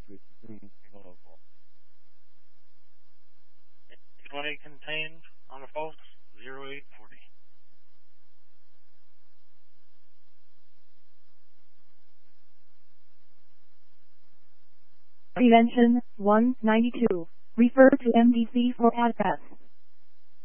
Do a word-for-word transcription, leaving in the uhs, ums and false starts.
twenty contained on the false, zero eight forty. Prevention, one ninety-two. Refer to M D C for address.